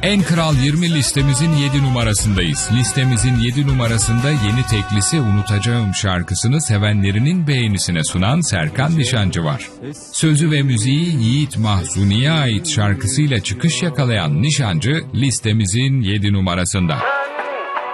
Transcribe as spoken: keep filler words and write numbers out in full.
En Kral yirmi listemizin yedi numarasındayız. Listemizin yedi numarasında yeni teklisi Unutacağım şarkısını sevenlerinin beğenisine sunan Serkan Nişancı var. Sözü ve müziği Yiğit Mahzuni'ye ait şarkısıyla çıkış yakalayan Nişancı listemizin yedi numarasında.